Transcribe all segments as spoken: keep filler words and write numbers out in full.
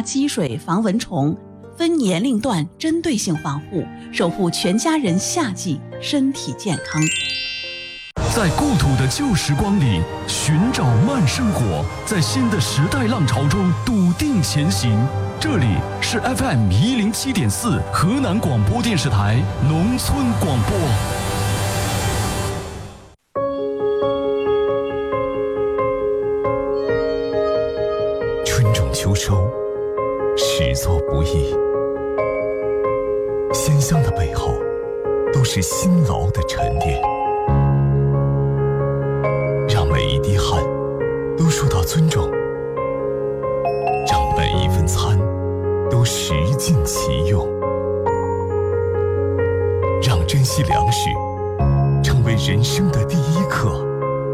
积水、防蚊虫，分年龄段针对性防护，守护全家人夏季身体健康。 在故土的旧时光里寻找慢生活，在新的时代浪潮中笃定前行。这里是 F M 一零七点四河南广播电视台农村广播。 春种秋收，始作不易。鲜香的背后，都是辛劳的沉淀。让每一滴汗都受到尊重，让每一份餐都食尽其用，让珍惜粮食成为人生的第一课，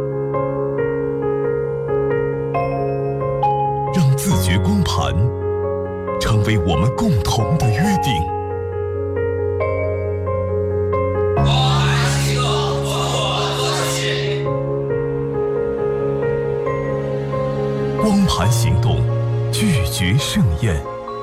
让自觉光盘成为我们共同的约定。光盘行动，拒绝盛宴。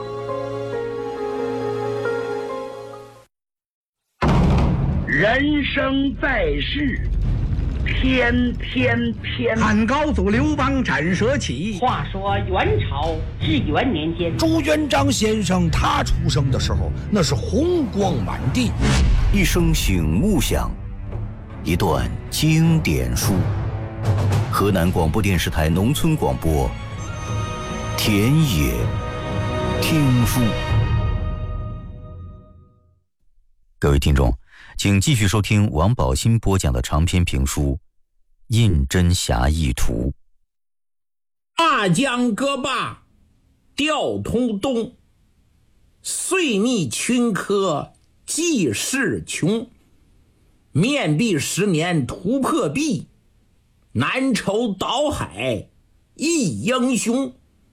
人生在世，天天天。 汉高祖刘邦斩蛇起。 话说元朝至元年间， 朱元璋先生他出生的时候，那是红光满地。 一声醒悟响，一段经典书。河南广播电视台农村广播，田野听书。各位听众，请继续收听王宝新播讲的长篇评书《胤禛侠义图》。 大江歌罢调通东，岁逆群科济世穷。面壁十年突破壁，南筹岛海一英雄。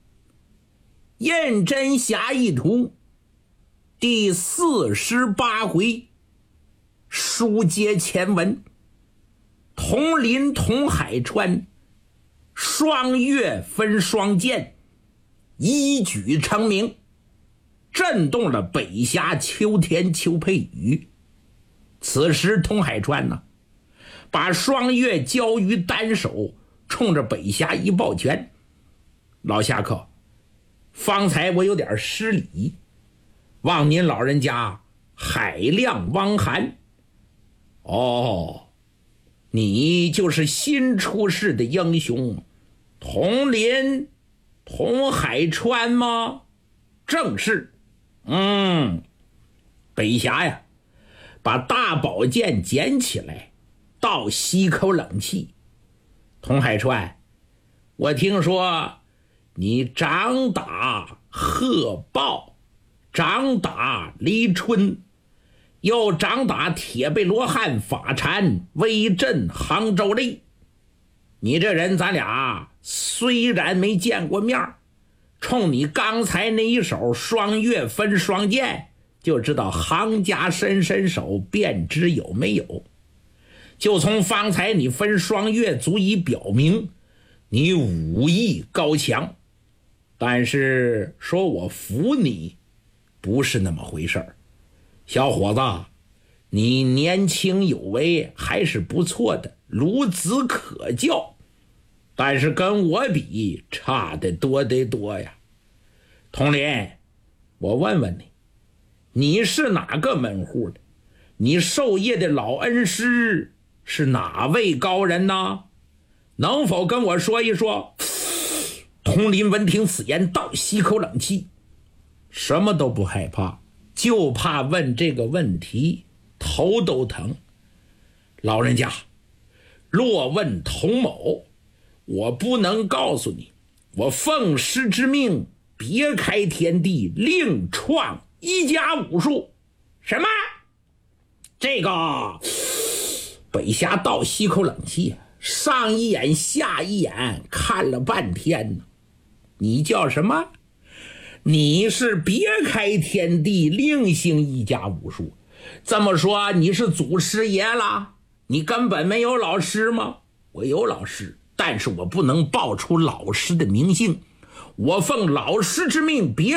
胤禛侠义图第四十八回，书接前文。同林同海川，双月分双剑，一举成名，震动了北峡秋天秋佩宇。此时通海川呢、啊，把双月交于单手，冲着北峡一抱拳：“老侠客，方才我有点失礼，望您老人家海量汪涵。”哦，你就是新出世的英雄同林同海川吗？正是。嗯，北峡呀，把大宝剑捡起来，倒吸口冷气。同海川，我听说你掌打贺豹，掌打黎春，又掌打铁背罗汉法禅，威震杭州嘞。你这人咱俩虽然没见过面，冲你刚才那一手双月分双剑，就知道行家伸伸手便知有没有。就从方才你分双月足以表明你武艺高强，但是说我服你不是那么回事儿。小伙子，你年轻有为还是不错的，孺子可教，但是跟我比差得多得多呀。童林，我问问你，你是哪个门户的？你授业的老恩师是哪位高人呢？能否跟我说一说？童林闻听此言，倒吸口冷气，什么都不害怕，就怕问这个问题，头都疼。老人家，若问童某，我不能告诉你，我奉师之命，别开天地，另创一家武术。什么？这个北峡倒吸口冷气，上一眼下一眼看了半天呢。你叫什么？你是别开天地，另行一家武术。这么说你是祖师爷了？你根本没有老师吗？我有老师，但是我不能报出老师的名姓，我奉老师之命，别